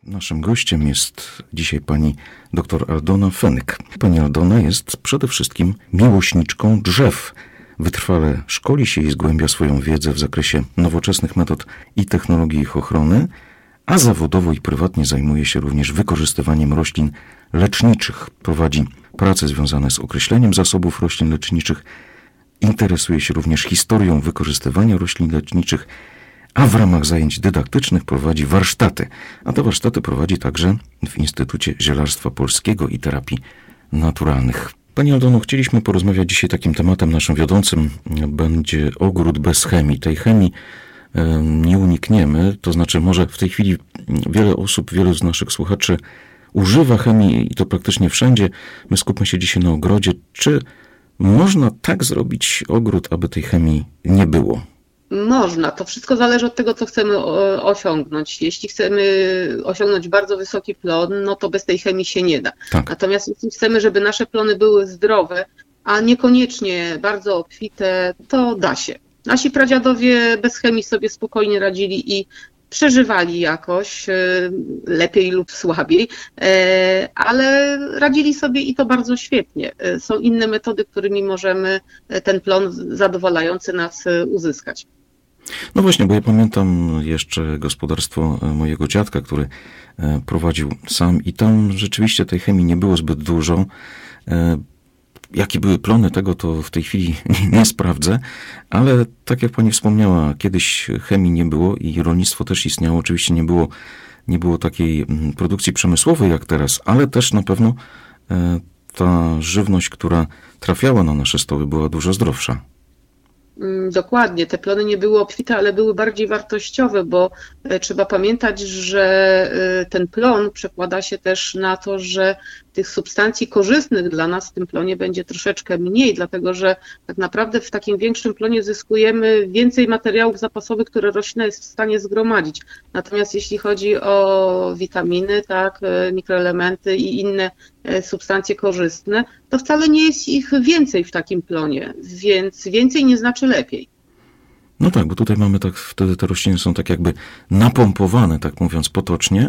Naszym gościem jest dzisiaj pani dr Aldona Fenyk. Pani Aldona jest przede wszystkim miłośniczką drzew. Wytrwale szkoli się i zgłębia swoją wiedzę w zakresie nowoczesnych metod i technologii ich ochrony, a zawodowo i prywatnie zajmuje się również wykorzystywaniem roślin leczniczych. Prowadzi prace związane z określeniem zasobów roślin leczniczych, interesuje się również historią wykorzystywania roślin leczniczych, a w ramach zajęć dydaktycznych prowadzi warsztaty. A te warsztaty prowadzi także w Instytucie Zielarstwa Polskiego i Terapii Naturalnych. Pani Aldono, chcieliśmy porozmawiać dzisiaj takim tematem naszym wiodącym. Będzie ogród bez chemii. Tej chemii nie unikniemy. To znaczy może w tej chwili wielu z naszych słuchaczy używa chemii i to praktycznie wszędzie. My skupmy się dzisiaj na ogrodzie. Czy można tak zrobić ogród, aby tej chemii nie było? Można. To wszystko zależy od tego, co chcemy osiągnąć. Jeśli chcemy osiągnąć bardzo wysoki plon, no to bez tej chemii się nie da. Tak. Natomiast jeśli chcemy, żeby nasze plony były zdrowe, a niekoniecznie bardzo obfite, to da się. Nasi pradziadowie bez chemii sobie spokojnie radzili i przeżywali jakoś, lepiej lub słabiej, ale radzili sobie i to bardzo świetnie. Są inne metody, którymi możemy ten plon zadowalający nas uzyskać. No właśnie, bo ja pamiętam jeszcze gospodarstwo mojego dziadka, który prowadził sam i tam rzeczywiście tej chemii nie było zbyt dużo. Jakie były plony tego, to w tej chwili nie sprawdzę, ale tak jak pani wspomniała, kiedyś chemii nie było i rolnictwo też istniało. Oczywiście nie było takiej produkcji przemysłowej jak teraz, ale też na pewno ta żywność, która trafiała na nasze stoły, była dużo zdrowsza. Dokładnie, te plony nie były obfite, ale były bardziej wartościowe, bo trzeba pamiętać, że ten plon przekłada się też na to, że tych substancji korzystnych dla nas w tym plonie będzie troszeczkę mniej, dlatego że tak naprawdę w takim większym plonie zyskujemy więcej materiałów zapasowych, które roślina jest w stanie zgromadzić. Natomiast jeśli chodzi o witaminy, tak, mikroelementy i inne substancje korzystne, to wcale nie jest ich więcej w takim plonie, więc więcej nie znaczy lepiej. No tak, bo tutaj mamy tak, wtedy te rośliny są tak jakby napompowane, tak mówiąc potocznie,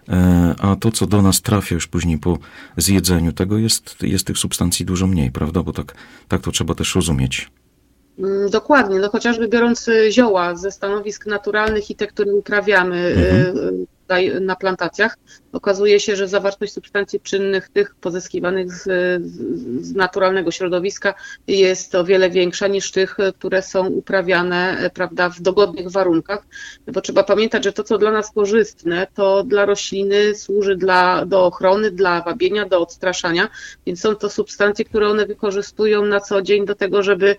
a to, co do nas trafia już później po zjedzeniu tego, jest tych substancji dużo mniej, prawda? Bo tak to trzeba też rozumieć. Dokładnie, no chociażby biorąc zioła ze stanowisk naturalnych i te, które uprawiamy tutaj na plantacjach, okazuje się, że zawartość substancji czynnych, tych pozyskiwanych z naturalnego środowiska jest o wiele większa niż tych, które są uprawiane, prawda, w dogodnych warunkach, bo trzeba pamiętać, że to, co dla nas korzystne, to dla rośliny służy do ochrony, dla wabienia, do odstraszania, więc są to substancje, które one wykorzystują na co dzień do tego, żeby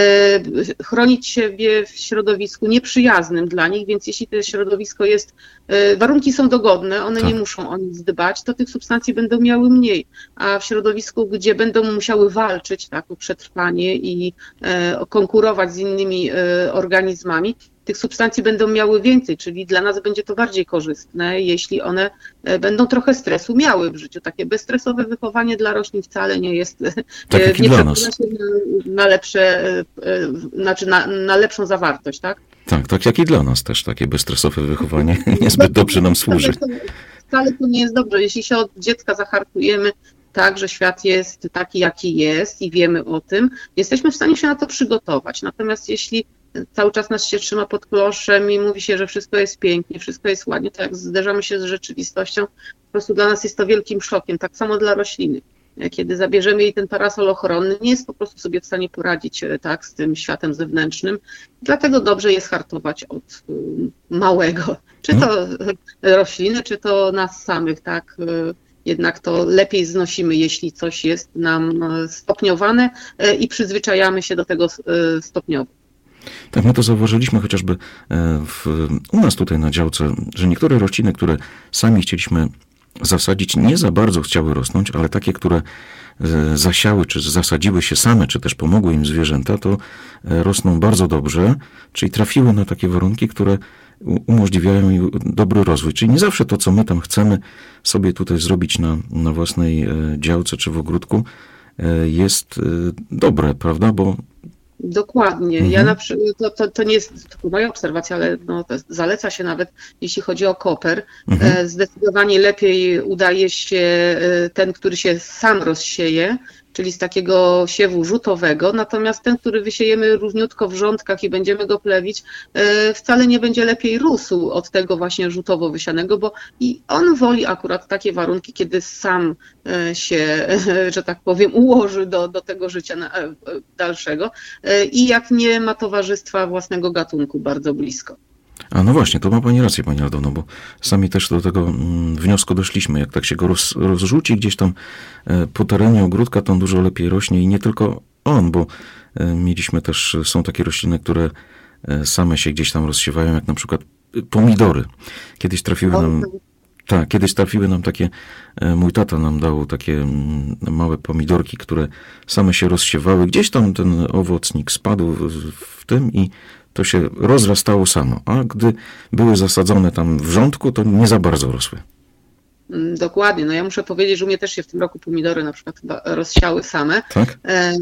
chronić siebie w środowisku nieprzyjaznym dla nich, więc jeśli to środowisko jest, warunki są dogodne, one nie muszą o nic dbać, to tych substancji będą miały mniej, a w środowisku, gdzie będą musiały walczyć tak, o przetrwanie i konkurować z innymi organizmami, tych substancji będą miały więcej, czyli dla nas będzie to bardziej korzystne, jeśli one będą trochę stresu miały w życiu. Takie bezstresowe wychowanie dla roślin wcale nie jest, tak nie przekłada się na lepsze, znaczy na lepszą zawartość, tak? Tak jak i dla nas też takie bezstresowe wychowanie niezbyt dobrze nam służy. Wcale to nie jest dobrze. Jeśli się od dziecka zahartujemy tak, że świat jest taki, jaki jest i wiemy o tym, jesteśmy w stanie się na to przygotować. Natomiast jeśli cały czas nas się trzyma pod kloszem i mówi się, że wszystko jest pięknie, wszystko jest ładnie, to jak zderzamy się z rzeczywistością, po prostu dla nas jest to wielkim szokiem. Tak samo dla rośliny. Kiedy zabierzemy jej ten parasol ochronny, nie jest po prostu sobie w stanie poradzić tak, z tym światem zewnętrznym. Dlatego dobrze jest hartować od małego. Czy to rośliny, czy to nas samych, tak. Jednak to lepiej znosimy, jeśli coś jest nam stopniowane i przyzwyczajamy się do tego stopniowo. Tak, my to zauważyliśmy chociażby u nas tutaj na działce, że niektóre rośliny, które sami chcieliśmy zasadzić, nie za bardzo chciały rosnąć, ale takie, które zasiały, czy zasadziły się same, czy też pomogły im zwierzęta, to rosną bardzo dobrze, czyli trafiły na takie warunki, które umożliwiają im dobry rozwój. Czyli nie zawsze to, co my tam chcemy sobie tutaj zrobić na własnej działce, czy w ogródku, jest dobre, prawda? Bo Dokładnie. Ja to nie jest tylko moja obserwacja, ale to zaleca się nawet, jeśli chodzi o koper. Zdecydowanie lepiej udaje się ten, który się sam rozsieje, czyli z takiego siewu rzutowego, natomiast ten, który wysiejemy równiutko w rządkach i będziemy go plewić, wcale nie będzie lepiej rósł od tego właśnie rzutowo wysianego, bo i on woli akurat takie warunki, kiedy sam się, że tak powiem, ułoży do tego życia dalszego i jak nie ma towarzystwa własnego gatunku bardzo blisko. A no właśnie, to ma pani rację, pani Aldono, bo sami też do tego wniosku doszliśmy. Jak tak się go rozrzuci gdzieś tam po terenie ogródka, to on dużo lepiej rośnie i nie tylko on, bo mieliśmy też, są takie rośliny, które same się gdzieś tam rozsiewają, jak na przykład pomidory. Kiedyś trafiły nam takie, mój tata nam dał takie małe pomidorki, które same się rozsiewały. Gdzieś tam ten owocnik spadł w tym i to się rozrastało samo, a gdy były zasadzone tam w rządku, to nie za bardzo rosły. Dokładnie. No ja muszę powiedzieć, że u mnie też się w tym roku pomidory na przykład chyba rozsiały same. Tak?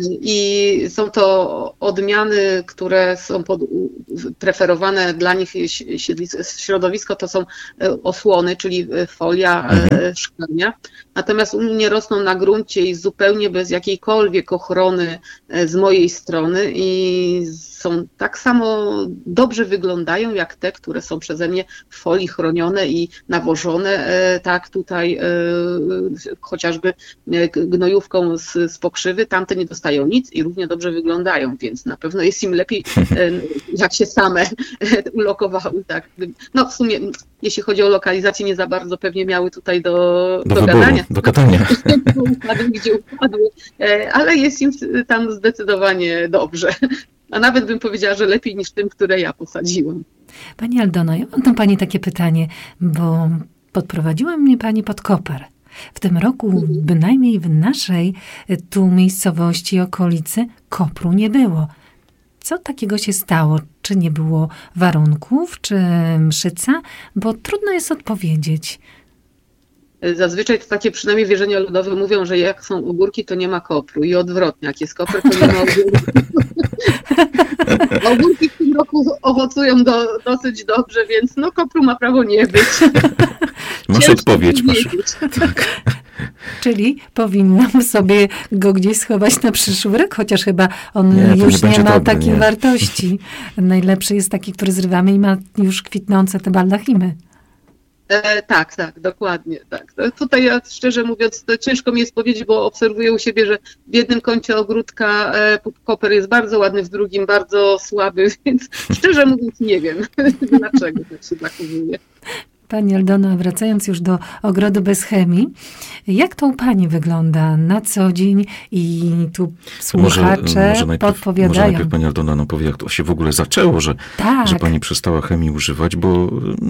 I są to odmiany, które są preferowane dla nich środowisko, to są osłony, czyli folia szklarnia. Natomiast u mnie rosną na gruncie i zupełnie bez jakiejkolwiek ochrony z mojej strony i są tak samo dobrze wyglądają jak te, które są przeze mnie w folii chronione i nawożone, tak tutaj chociażby gnojówką z pokrzywy, tamte nie dostają nic i równie dobrze wyglądają, więc na pewno jest im lepiej, jak się same ulokowały. Tak. No w sumie, jeśli chodzi o lokalizację, nie za bardzo pewnie miały tutaj do gadania. Do katania. Gdzie upadły, ale jest im tam zdecydowanie dobrze. A nawet bym powiedziała, że lepiej niż tym, które ja posadziłam. Pani Aldono, ja mam do pani takie pytanie, bo podprowadziła mnie pani pod koper. W tym roku bynajmniej w naszej tu miejscowości, okolicy kopru nie było. Co takiego się stało? Czy nie było warunków, czy mszyca? Bo trudno jest odpowiedzieć. Zazwyczaj to takie przynajmniej wierzenia ludowe mówią, że jak są ogórki, to nie ma kopru i odwrotnie, jak jest koper, to nie ma ogórków. Ogórki w tym roku owocują dosyć dobrze, więc kopru ma prawo nie być. Masz odpowiedź. Tak. Czyli powinnam sobie go gdzieś schować na przyszły rok, chociaż chyba on już nie ma takiej wartości. Najlepszy jest taki, który zrywamy i ma już kwitnące te baldachimy. Tak, dokładnie. Tak. Tutaj ja szczerze mówiąc, to ciężko mi jest powiedzieć, bo obserwuję u siebie, że w jednym kącie ogródka koper jest bardzo ładny, w drugim bardzo słaby, więc szczerze mówiąc nie wiem, dlaczego tak się zachowuje. Pani Aldono, wracając już do ogrodu bez chemii, jak to u pani wygląda na co dzień i tu słuchacze podpowiadają? Może najpierw pani Aldona powie, jak to się w ogóle zaczęło, że pani przestała chemii używać, bo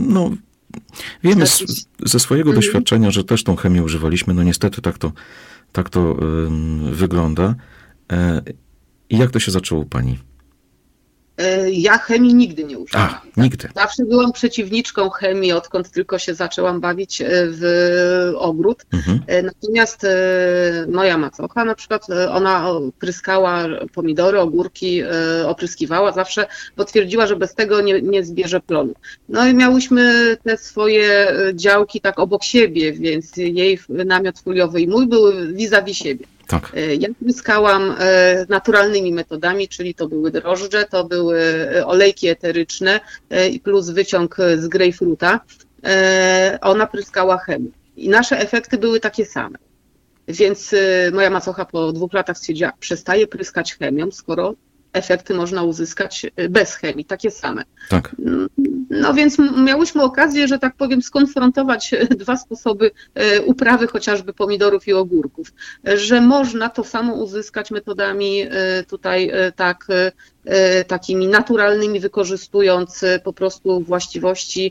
wiemy ze swojego doświadczenia, że też tą chemię używaliśmy. No niestety tak to wygląda. I jak to się zaczęło u pani? Ja chemii nigdy nie używam. Nigdy. Zawsze byłam przeciwniczką chemii, odkąd tylko się zaczęłam bawić w ogród. Natomiast moja macocha na przykład, ona pryskała pomidory, ogórki, opryskiwała zawsze, bo twierdziła, że bez tego nie zbierze plonu. No i miałyśmy te swoje działki tak obok siebie, więc jej namiot foliowy i mój były vis-a-vis siebie. Tak. Ja pryskałam naturalnymi metodami, czyli to były drożdże, to były olejki eteryczne plus wyciąg z grejpfruta. Ona pryskała chemią. I nasze efekty były takie same. Więc moja macocha po 2 latach stwierdziła, przestaje pryskać chemią, skoro efekty można uzyskać bez chemii, takie same. Tak. No więc miałyśmy okazję, że tak powiem, skonfrontować 2 sposoby uprawy chociażby pomidorów i ogórków, że można to samo uzyskać metodami tutaj takimi naturalnymi, wykorzystując po prostu właściwości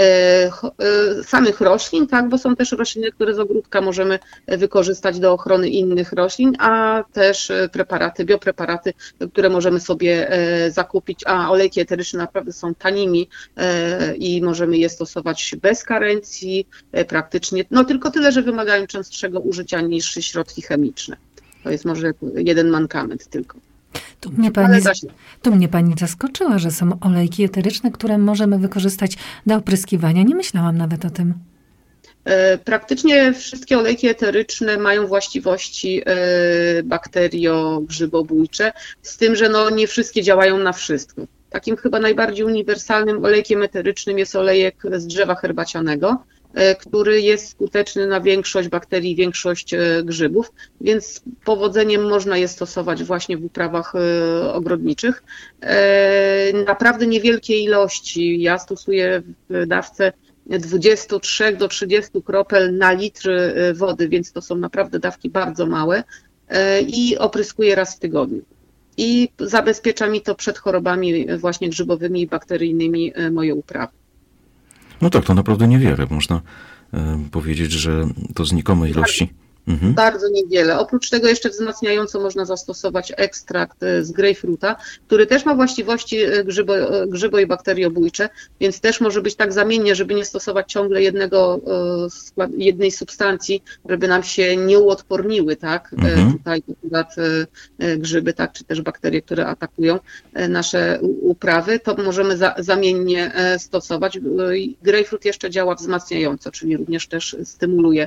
samych roślin, tak, bo są też rośliny, które z ogródka możemy wykorzystać do ochrony innych roślin, a też biopreparaty, które możemy sobie zakupić, a olejki eteryczne naprawdę są tanimi i możemy je stosować bez karencji praktycznie, no tylko tyle, że wymagają częstszego użycia niż środki chemiczne. To jest może jeden mankament tylko. Tu mnie pani zaskoczyła, że są olejki eteryczne, które możemy wykorzystać do opryskiwania. Nie myślałam nawet o tym. Praktycznie wszystkie olejki eteryczne mają właściwości bakteriogrzybobójcze, z tym, że nie wszystkie działają na wszystko. Takim chyba najbardziej uniwersalnym olejkiem eterycznym jest olejek z drzewa herbacianego, który jest skuteczny na większość bakterii, większość grzybów, więc z powodzeniem można je stosować właśnie w uprawach ogrodniczych. Naprawdę niewielkie ilości. Ja stosuję w dawce 23 do 30 kropel na litr wody, więc to są naprawdę dawki bardzo małe i opryskuję raz w tygodniu. I zabezpiecza mi to przed chorobami właśnie grzybowymi i bakteryjnymi moje uprawy. No tak, to naprawdę niewiele. Można powiedzieć, że to znikome ilości. Bardzo niewiele. Oprócz tego jeszcze wzmacniająco można zastosować ekstrakt z grejpfruta, który też ma właściwości grzybo- i bakteriobójcze, więc też może być tak zamiennie, żeby nie stosować ciągle jednej substancji, żeby nam się nie uodporniły, tak? Tutaj akurat grzyby, tak, czy też bakterie, które atakują nasze uprawy, to możemy zamiennie stosować. Grejpfrut jeszcze działa wzmacniająco, czyli również też stymuluje